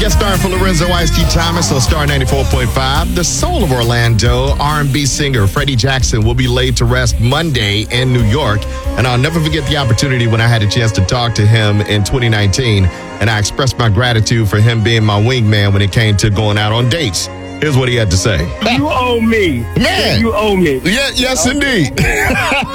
Guest star for Lorenzo Ice T. Thomas on Star 94.5. The soul of Orlando, R&B singer Freddie Jackson will be laid to rest Monday in New York. And I'll never forget the opportunity when I had a chance to talk to him in 2019. And I expressed my gratitude for him being my wingman when it came to going out on dates. Here's what he had to say. You owe me. Man. You owe me. Yes, indeed.